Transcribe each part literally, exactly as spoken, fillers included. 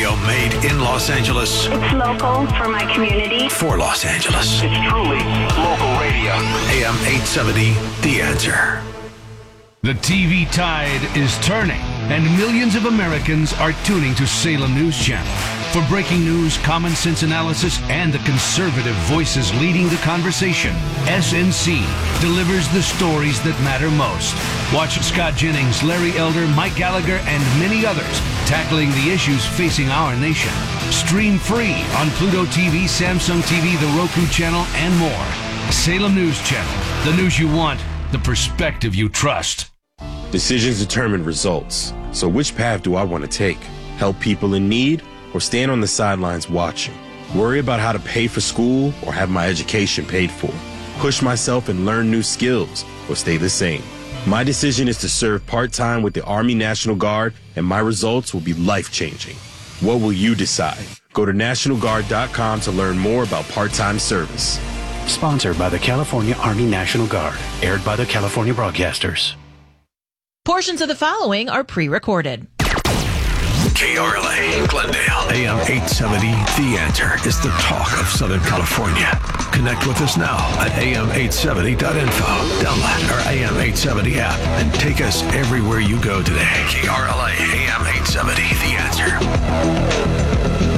radio made in Los Angeles. It's local for my community. For Los Angeles. It's truly local radio. A M eight seventy, The Answer. The T V tide is turning, and millions of Americans are tuning to Salem News Channel. For breaking news, common sense analysis, and the conservative voices leading the conversation, S N C delivers the stories that matter most. Watch Scott Jennings, Larry Elder, Mike Gallagher, and many others tackling the issues facing our nation. Stream free on Pluto T V, Samsung T V, the Roku channel, and more. Salem News Channel. The news you want, the perspective you trust. Decisions determine results. So which path do I want to take? Help people in need or stand on the sidelines watching? Worry about how to pay for school or have my education paid for? Push myself and learn new skills or stay the same? My decision is to serve part-time with the Army National Guard, and my results will be life-changing. What will you decide? Go to National Guard dot com to learn more about part-time service. Sponsored by the California Army National Guard. Aired by the California Broadcasters. Portions of the following are pre-recorded. K R L A, Glendale, A M eight seventy, The Answer is the talk of Southern California. Connect with us now at A M eight seventy dot info. Download our A M eight seventy app and take us everywhere you go today. K R L A, A M eight seventy, The Answer.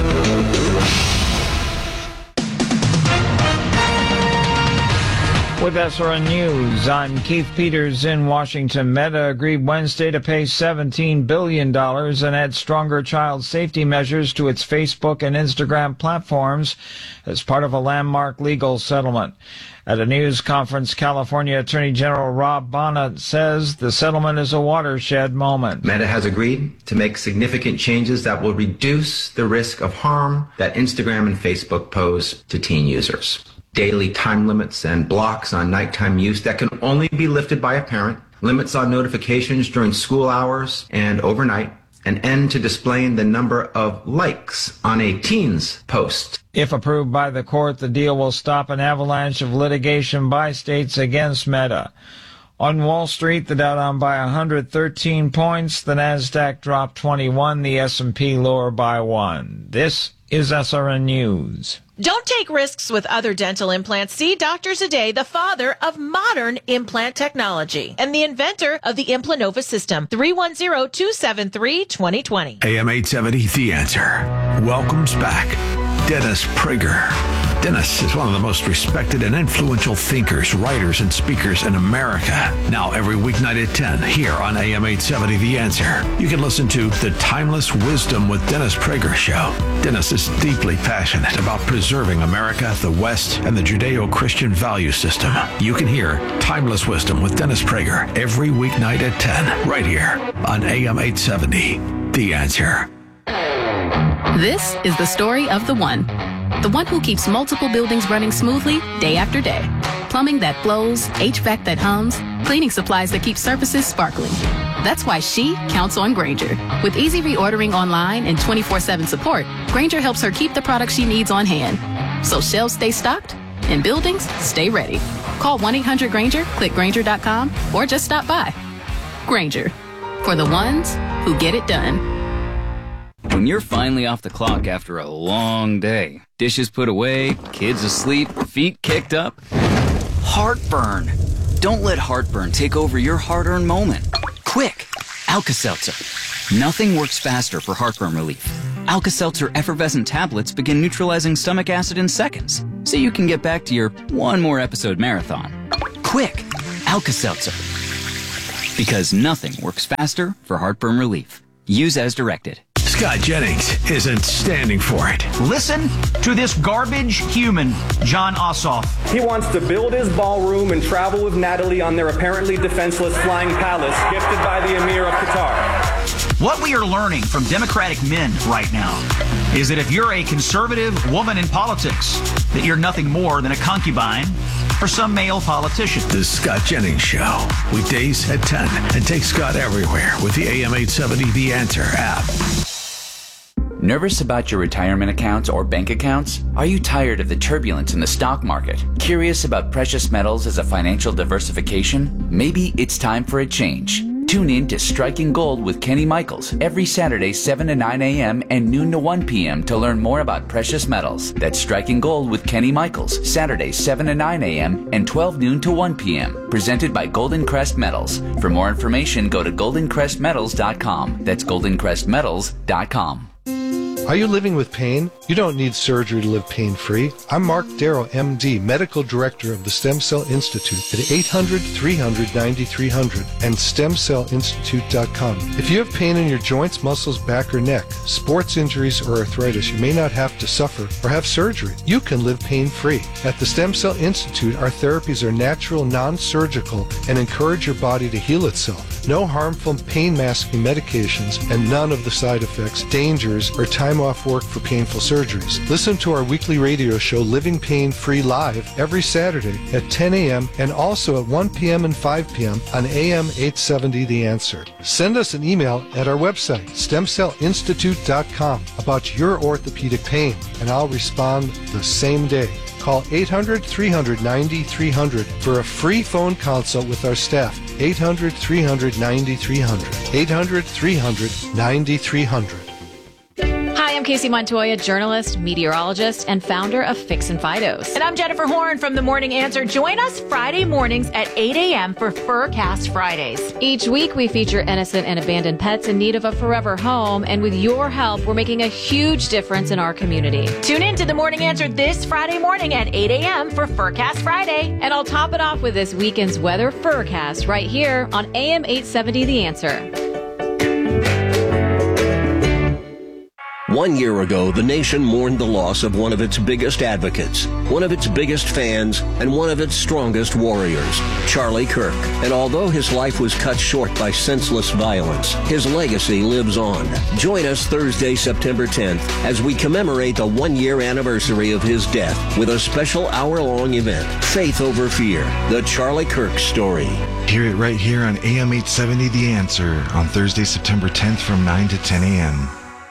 With S R N News, I'm Keith Peters in Washington. Meta agreed Wednesday to pay seventeen billion dollars and add stronger child safety measures to its Facebook and Instagram platforms as part of a landmark legal settlement. At a news conference, California Attorney General Rob Bonnet says the settlement is a watershed moment. Meta has agreed to make significant changes that will reduce the risk of harm that Instagram and Facebook pose to teen users. Daily time limits and blocks on nighttime use that can only be lifted by a parent, limits on notifications during school hours and overnight, an end to displaying the number of likes on a teen's post. If approved by the court, the deal will stop an avalanche of litigation by states against Meta. On Wall Street, the Dow down by one hundred thirteen points, the Nasdaq dropped twenty-one, the S and P lower by one. This is S R N News. Don't take risks with other dental implants. See Doctor Today, the father of modern implant technology and the inventor of the Implanova system. three one zero, two seven three, two zero two zero. A M eight seventy, The Answer welcomes back Dennis Prager. Dennis is one of the most respected and influential thinkers, writers, and speakers in America. Now every weeknight at ten here on A M eight seventy, The Answer. You can listen to The Timeless Wisdom with Dennis Prager show. Dennis is deeply passionate about preserving America, the West, and the Judeo-Christian value system. You can hear Timeless Wisdom with Dennis Prager every weeknight at ten right here on A M eight seventy, The Answer. This is the story of the one. The one who keeps multiple buildings running smoothly day after day. Plumbing that flows, H V A C that hums, cleaning supplies that keep surfaces sparkling. That's why she counts on Grainger. With easy reordering online and twenty-four seven support, Grainger helps her keep the products she needs on hand. So shelves stay stocked and buildings stay ready. Call one eight hundred Grainger, click Grainger dot com, or just stop by. Grainger, for the ones who get it done. When you're finally off the clock after a long day, dishes put away, kids asleep, feet kicked up, heartburn. Don't let heartburn take over your hard-earned moment. Quick, Alka-Seltzer. Nothing works faster for heartburn relief. Alka-Seltzer effervescent tablets begin neutralizing stomach acid in seconds, so you can get back to your one more episode marathon. Quick, Alka-Seltzer. Because nothing works faster for heartburn relief. Use as directed. Scott Jennings isn't standing for it. Listen to this garbage human, John Ossoff. He wants to build his ballroom and travel with Natalie on their apparently defenseless flying palace gifted by the Emir of Qatar. What we are learning from Democratic men right now is that if you're a conservative woman in politics, that you're nothing more than a concubine for some male politician. The Scott Jennings Show, weekdays at ten, and take Scott everywhere with the A M eight seventy The Answer app. Nervous about your retirement accounts or bank accounts? Are you tired of the turbulence in the stock market? Curious about precious metals as a financial diversification? Maybe it's time for a change. Tune in to Striking Gold with Kenny Michaels every Saturday, seven to nine a.m. and noon to one p.m. to learn more about precious metals. That's Striking Gold with Kenny Michaels, Saturday, seven to nine a.m. and twelve noon to one p.m. Presented by Golden Crest Metals. For more information, go to golden crest metals dot com. That's golden crest metals dot com. Are you living with pain? You don't need surgery to live pain-free. I'm Mark Darrow, M D, Medical Director of the Stem Cell Institute at eight hundred, three hundred, ninety-three hundred and stem cell institute dot com. If you have pain in your joints, muscles, back, or neck, sports injuries, or arthritis, you may not have to suffer or have surgery. You can live pain-free. At the Stem Cell Institute, our therapies are natural, non-surgical, and encourage your body to heal itself. No harmful pain-masking medications and none of the side effects, dangers, or time off work for painful surgeries. Listen to our weekly radio show, Living Pain Free Live, every Saturday at ten a.m. and also at one p.m. and five p.m. on A M eight seventy The Answer. Send us an email at our website, stem cell institute dot com, about your orthopedic pain, and I'll respond the same day. Call eight hundred, three hundred, ninety-three hundred for a free phone consult with our staff. eight hundred, three hundred, ninety-three hundred. eight hundred, three hundred, ninety-three hundred. Hi, I'm Casey Montoya, journalist, meteorologist, and founder of Fix and Fidos. And I'm Jennifer Horn from The Morning Answer. Join us Friday mornings at eight a.m. for Furcast Fridays. Each week, we feature innocent and abandoned pets in need of a forever home. And with your help, we're making a huge difference in our community. Tune in to The Morning Answer this Friday morning at eight a.m. for Furcast Friday. And I'll top it off with this weekend's weather Furcast right here on A M eight seventy The Answer. One year ago, the nation mourned the loss of one of its biggest advocates, one of its biggest fans, and one of its strongest warriors, Charlie Kirk. And although his life was cut short by senseless violence, his legacy lives on. Join us Thursday, September tenth, as we commemorate the one-year anniversary of his death with a special hour-long event, Faith Over Fear, the Charlie Kirk story. Hear it right here on A M eight seventy The Answer on Thursday, September tenth from nine to ten a.m.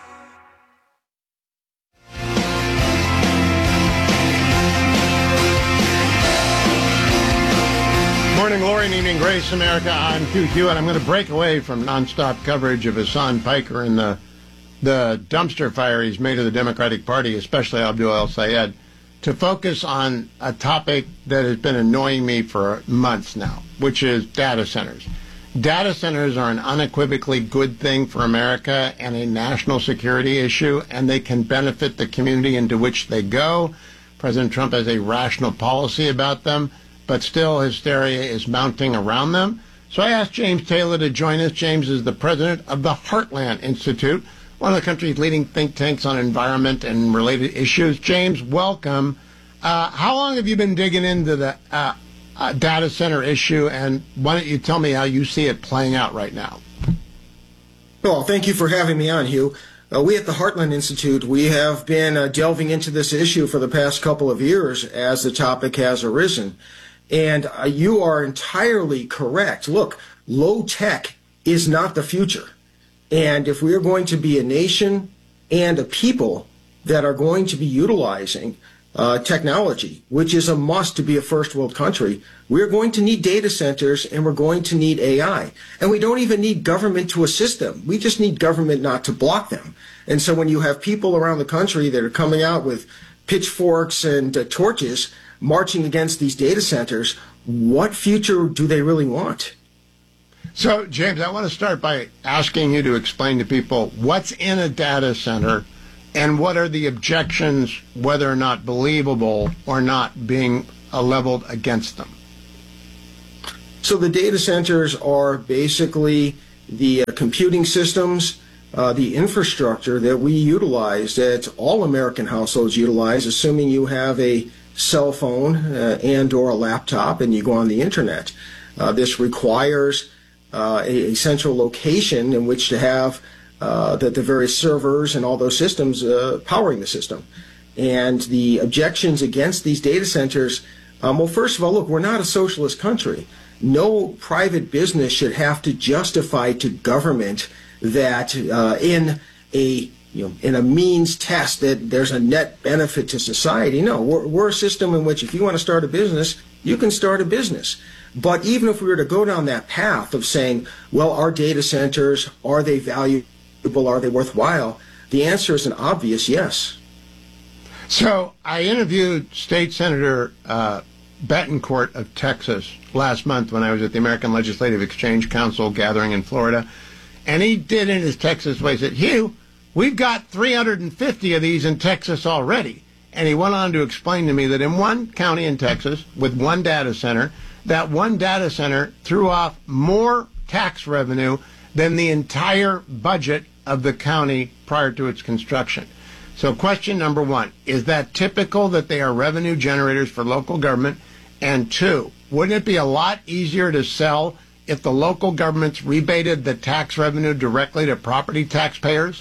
Morning glory and evening grace, America. I'm Q Q, and I'm going to break away from nonstop coverage of Hassan Piker and the the dumpster fire he's made of the Democratic Party, especially Abdul El-Sayed, to focus on a topic that has been annoying me for months now, which is data centers. Data centers are an unequivocally good thing for America and a national security issue, and they can benefit the community into which they go. President Trump has a rational policy about them, but still hysteria is mounting around them. So I asked James Taylor to join us. James is the president of the Heartland Institute, one of the country's leading think tanks on environment and related issues. James, welcome. Uh, how long have you been digging into the uh, uh, data center issue, and why don't you tell me how you see it playing out right now? Well, thank you for having me on, Hugh. Uh, we at the Heartland Institute, we have been uh, delving into this issue for the past couple of years as the topic has arisen. And uh, you are entirely correct. Look, low tech is not the future. And if we are going to be a nation and a people that are going to be utilizing uh, technology, which is a must to be a first world country, we're going to need data centers and we're going to need A I. And we don't even need government to assist them. We just need government not to block them. And so when you have people around the country that are coming out with pitchforks and uh, torches marching against these data centers, what future do they really want? So, James, I want to start by asking you to explain to people what's in a data center and what are the objections, whether or not believable or not, being uh, leveled against them. So the data centers are basically the uh, computing systems, uh, the infrastructure that we utilize, that all American households utilize, assuming you have a cell phone uh, and or a laptop and you go on the internet. Uh, this requires uh, a, a central location in which to have uh, the, the various servers and all those systems uh, powering the system. And the objections against these data centers, um, well, first of all, look, we're not a socialist country. No private business should have to justify to government that uh, in a You know, in a means test that there's a net benefit to society. No, we're, we're a system in which if you want to start a business, you can start a business. But even if we were to go down that path of saying, well, are data centers, are they valuable, are they worthwhile? The answer is an obvious yes. So I interviewed State Senator uh, Betancourt of Texas last month when I was at the American Legislative Exchange Council gathering in Florida. And he did in his Texas way, he said, Hugh, we've got three hundred fifty of these in Texas already. And he went on to explain to me that in one county in Texas, with one data center, that one data center threw off more tax revenue than the entire budget of the county prior to its construction. So question number one, is that typical that they are revenue generators for local government? And two, wouldn't it be a lot easier to sell if the local governments rebated the tax revenue directly to property taxpayers?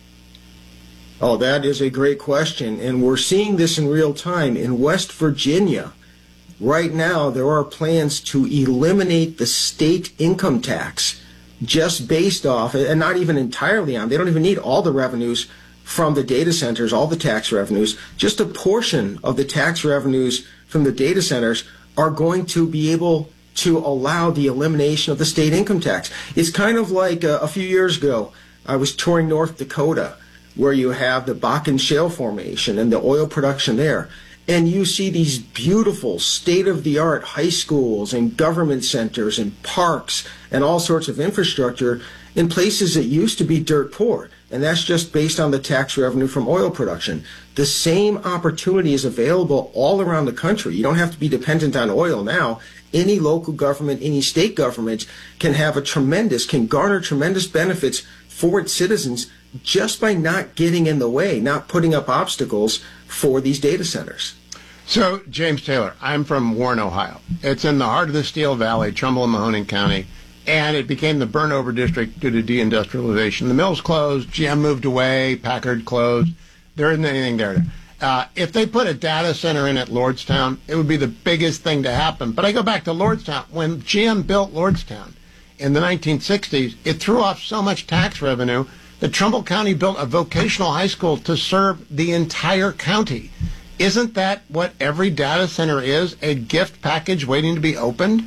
Oh, that is a great question. And we're seeing this in real time. In West Virginia, right now, there are plans to eliminate the state income tax just based off, and not even entirely on, they don't even need all the revenues from the data centers, all the tax revenues. Just a portion of the tax revenues from the data centers are going to be able to allow the elimination of the state income tax. It's kind of like uh, a few years ago, I was touring North Dakota, where you have the Bakken Shale Formation and the oil production there. And you see these beautiful state-of-the-art high schools and government centers and parks and all sorts of infrastructure in places that used to be dirt poor. And that's just based on the tax revenue from oil production. The same opportunity is available all around the country. You don't have to be dependent on oil now. Any local government, any state government can have a tremendous, can garner tremendous benefits for its citizens just by not getting in the way, not putting up obstacles for these data centers. So, James Taylor, I'm from Warren, Ohio. It's in the heart of the Steel Valley, Trumbull and Mahoning County, and it became the burn-over district due to deindustrialization. The mills closed, G M moved away, Packard closed. There isn't anything there. Uh, if they put a data center in at Lordstown, it would be the biggest thing to happen. But I go back to Lordstown. When G M built Lordstown in the nineteen sixties, it threw off so much tax revenue that Trumbull County built a vocational high school to serve the entire county. Isn't that what every data center is, a gift package waiting to be opened?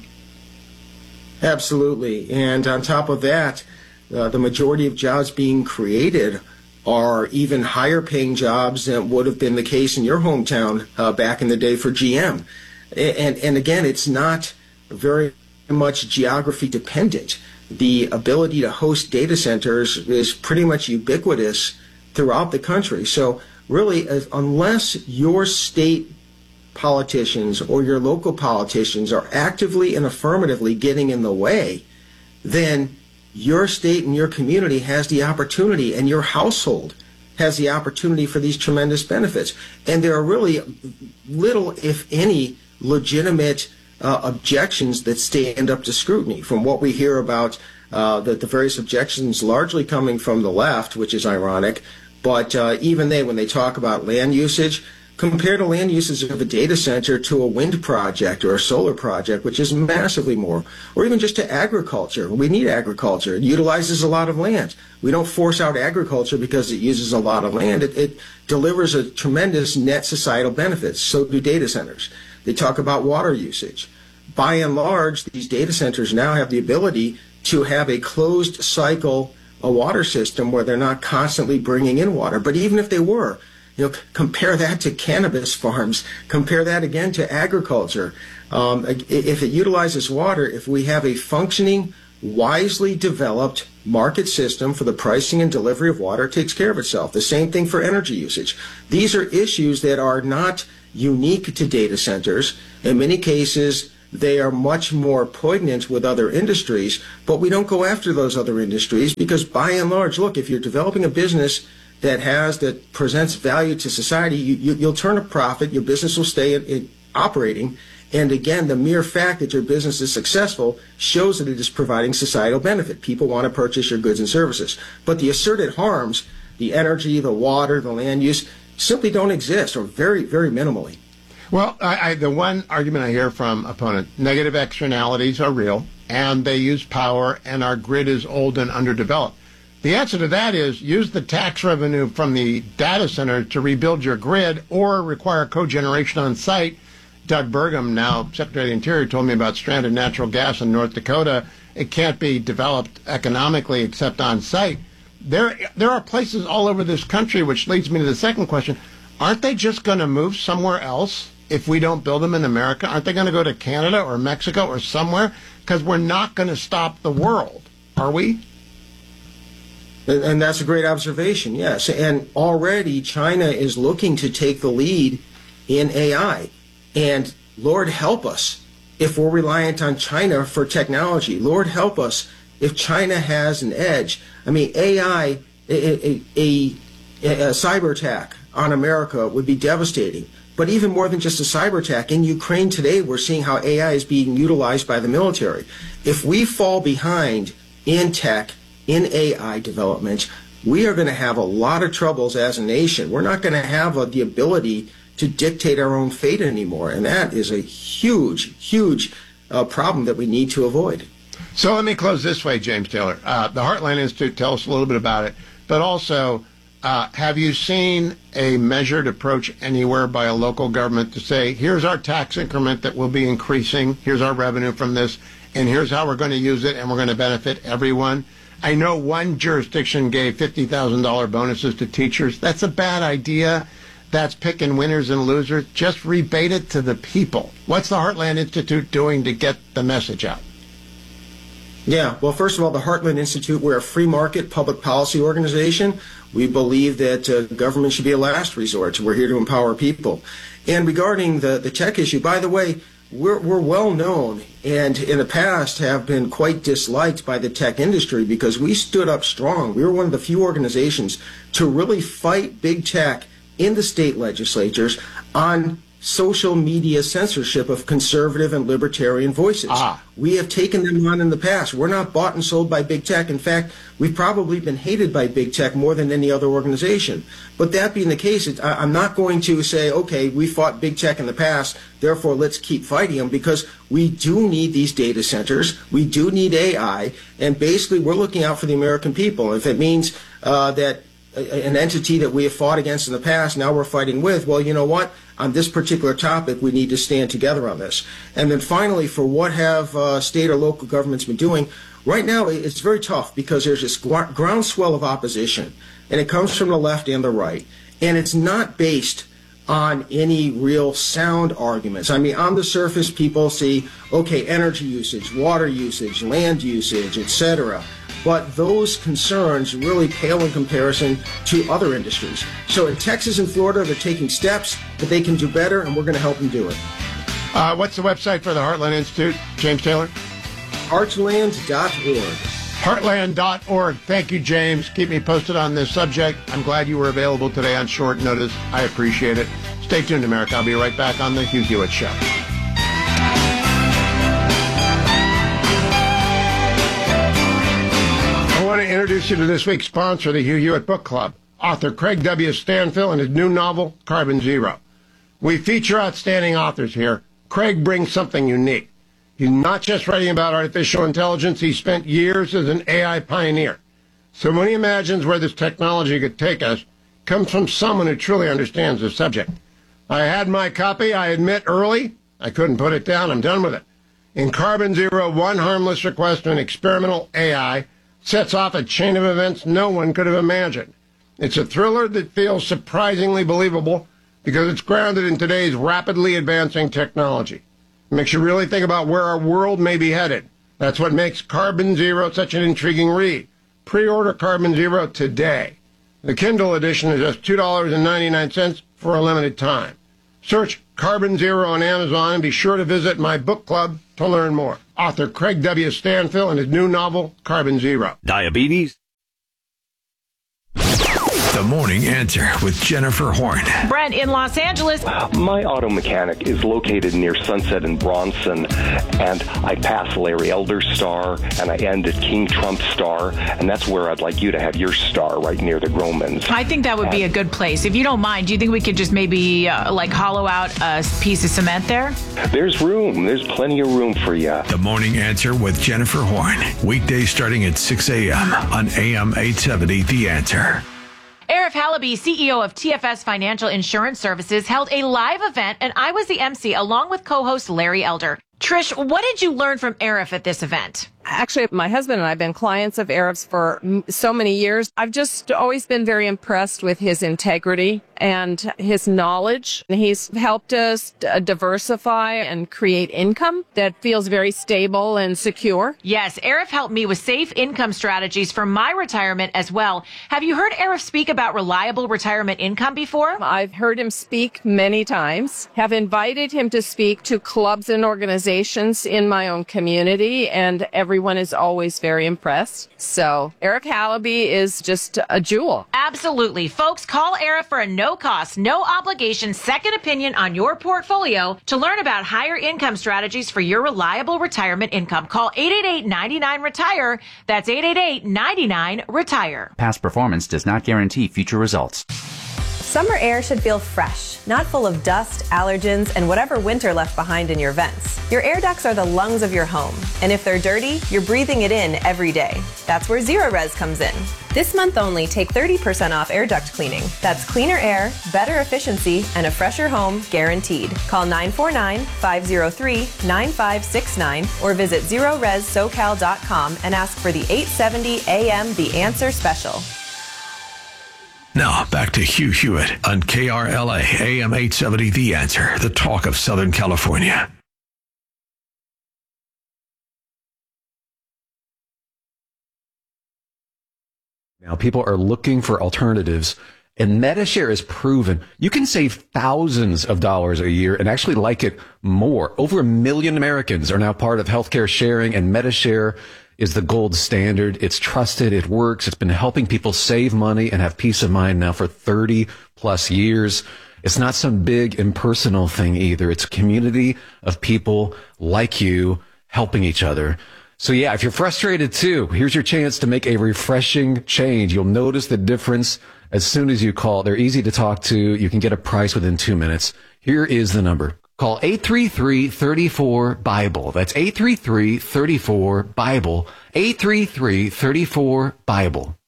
Absolutely. And on top of that, uh, the majority of jobs being created are even higher paying jobs than would have been the case in your hometown uh, back in the day for G M. And, and again, it's not very much geography dependent. The ability to host data centers is pretty much ubiquitous throughout the country. So really, uh, unless your state politicians or your local politicians are actively and affirmatively getting in the way, then your state and your community has the opportunity, and your household has the opportunity for these tremendous benefits. And there are really little, if any, legitimate uh, objections that stand up to scrutiny. From what we hear about uh, the, the various objections largely coming from the left, which is ironic, but uh, even they, when they talk about land usage, compare the land usage of a data center to a wind project or a solar project, which is massively more, or even just to agriculture. We need agriculture. It utilizes a lot of land. We don't force out agriculture because it uses a lot of land. It, it delivers a tremendous net societal benefits. So do data centers. They talk about water usage. By and large, these data centers now have the ability to have a closed cycle, a water system where they're not constantly bringing in water. But even if they were, you know, compare that to cannabis farms. Compare that again to agriculture. Um, if it utilizes water, if we have a functioning, wisely developed market system for the pricing and delivery of water, it takes care of itself. The same thing for energy usage. These are issues that are not unique to data centers. In many cases, they are much more poignant with other industries, but we don't go after those other industries because by and large, look, if you're developing a business that has, that presents value to society, you, you, you'll turn a profit, your business will stay in, in operating, and again, the mere fact that your business is successful shows that it is providing societal benefit. People want to purchase your goods and services. But the asserted harms, the energy, the water, the land use, simply don't exist, or very, very minimally. Well, I, I, the one argument I hear from opponents, negative externalities are real, and they use power, and our grid is old and underdeveloped. The answer to that is use the tax revenue from the data center to rebuild your grid or require cogeneration on site Doug Burgum, now Secretary of the Interior, told me about stranded natural gas in North Dakota. It can't be developed economically except on site. There, there are places all over this country, which leads me to the second question. Aren't they just going to move somewhere else if we don't build them in America? Aren't they going to go to Canada or Mexico or somewhere? Because we're not going to stop the world, are we? And that's a great observation, yes. And already China is looking to take the lead in A I. And Lord help us if we're reliant on China for technology. Lord help us if China has an edge. I mean, A I, a, a, a, a cyber attack on America would be devastating. But even more than just a cyber attack, in Ukraine today, we're seeing how A I is being utilized by the military. If we fall behind in tech, in A I development, we are going to have a lot of troubles as a nation. We're not going to have a, the ability to dictate our own fate anymore. And that is a huge, huge uh, problem that we need to avoid. So let me close this way, James Taylor. Uh, the Heartland Institute, tell us a little bit about it. But also, uh, have you seen a measured approach anywhere by a local government to say, here's our tax increment that will be increasing, here's our revenue from this, and here's how we're going to use it, and we're going to benefit everyone? I know one jurisdiction gave fifty thousand dollars bonuses to teachers. That's a bad idea. That's picking winners and losers. Just rebate it to the people. What's the Heartland Institute doing to get the message out? Yeah, well, first of all, the Heartland Institute, we're a free market public policy organization. We believe that uh, government should be a last resort. We're here to empower people. And regarding the, the tech issue, by the way, we're, we're well known and in the past have been quite disliked by the tech industry because we stood up strong. We were one of the few organizations to really fight big tech in the state legislatures on social media censorship of conservative and libertarian voices. Ah. We have taken them on in the past. We're not bought and sold by big tech. In fact, we've probably been hated by big tech more than any other organization. But that being the case, it, I, I'm not going to say, okay, we fought big tech in the past, therefore let's keep fighting them, because we do need these data centers. We do need A I. And basically, we're looking out for the American people. If it means uh, that an entity that we have fought against in the past, now we're fighting with, well, you know what? On this particular topic, we need to stand together on this. And then finally, for what have uh, state or local governments been doing, right now it's very tough because there's this groundswell of opposition, and it comes from the left and the right. And it's not based on any real sound arguments. I mean, on the surface, people see, okay, energy usage, water usage, land usage, et cetera. But those concerns really pale in comparison to other industries. So in Texas and Florida, they're taking steps that they can do better, and we're going to help them do it. Uh, what's the website for the Heartland Institute, James Taylor? Heartland dot org. Heartland dot org. Thank you, James. Keep me posted on this subject. I'm glad you were available today on short notice. I appreciate it. Stay tuned, America. I'll be right back on the Hugh Hewitt Show. I want to introduce you to this week's sponsor, the Hugh Hewitt Book Club, author Craig W. Stanfill and his new novel, Carbon Zero. We feature outstanding authors here. Craig brings something unique. He's not just writing about artificial intelligence. He spent years as an A I pioneer. So when he imagines where this technology could take us, it comes from someone who truly understands the subject. I had my copy, I admit, early. I couldn't put it down. I'm done with it. In Carbon Zero, one harmless request to an experimental A I sets off a chain of events no one could have imagined. It's a thriller that feels surprisingly believable because it's grounded in today's rapidly advancing technology. It makes you really think about where our world may be headed. That's what makes Carbon Zero such an intriguing read. Pre-order Carbon Zero today. The Kindle edition is just two dollars and ninety-nine cents for a limited time. Search Carbon Zero on Amazon and be sure to visit my book club to learn more. Author Craig W. Stanfill and his new novel, Carbon Zero. Diabetes? The Morning Answer with Jennifer Horn. Brent in Los Angeles. My auto mechanic is located near Sunset and Bronson, and I pass Larry Elder's star, and I end at King Trump's star, and that's where I'd like you to have your star, right near the Gromans. I think that would be a good place. If you don't mind, do you think we could just maybe uh, like hollow out a piece of cement there? There's room. There's plenty of room for you. The Morning Answer with Jennifer Horn. Weekdays starting at six a.m. on A M eight seventy, The Answer. Arif Halaby, C E O of T F S Financial Insurance Services, held a live event, and I was the M C along with co-host Larry Elder. Trish, what did you learn from Arif at this event? Actually, my husband and I have been clients of Arif's for so many years. I've just always been very impressed with his integrity and his knowledge. He's helped us diversify and create income that feels very stable and secure. Yes, Arif helped me with safe income strategies for my retirement as well. Have you heard Arif speak about reliable retirement income before? I've heard him speak many times, have invited him to speak to clubs and organizations in my own community, and everyone is always very impressed. So Arif Halaby is just a jewel. Absolutely. Folks, call Arif for a no-cost, no-obligation second opinion on your portfolio to learn about higher income strategies for your reliable retirement income. Call eight eight eight, nine nine, retire. That's eight eight eight, nine nine, retire. Past performance does not guarantee future results. Summer air should feel fresh, not full of dust, allergens, and whatever winter left behind in your vents. Your air ducts are the lungs of your home, and if they're dirty, you're breathing it in every day. That's where Zerorez comes in. This month only, take thirty percent off air duct cleaning. That's cleaner air, better efficiency, and a fresher home guaranteed. Call nine four nine, five zero three, nine five six nine or visit zerorez socal dot com and ask for the eight seventy A M The Answer Special. Now, back to Hugh Hewitt on K R L A, A M eight seventy, The Answer, the talk of Southern California. Now, people are looking for alternatives, and Medi-Share is proven you can save thousands of dollars a year and actually like it more. Over a million Americans are now part of healthcare sharing, and Medi-Share is the gold standard. It's trusted. It works. It's been helping people save money and have peace of mind now for thirty plus years. It's not some big impersonal thing either. It's a community of people like you helping each other. So yeah, if you're frustrated too, here's your chance to make a refreshing change. You'll notice the difference as soon as you call. They're easy to talk to. You can get a price within two minutes. Here is the number. Call eight three three, three four, BIBLE. That's eight three three, three four, BIBLE. eight three three, three four, BIBLE.